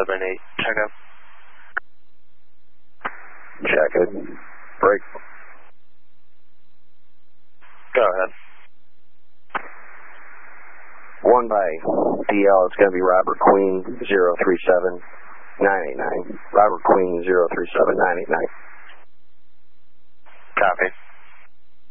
078, check up. Check it. Break. Go ahead. 1 by DL, it's going to be Robert Queen 037989. Robert Queen 037989. Copy.